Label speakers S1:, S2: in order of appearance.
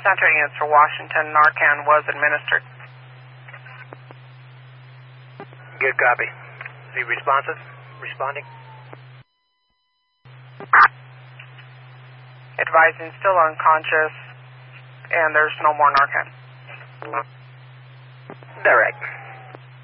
S1: Center units for Washington, Narcan was administered.
S2: Good copy. Is he responsive? Responding?
S1: Advising still unconscious, and there's no more Narcan.
S2: Direct.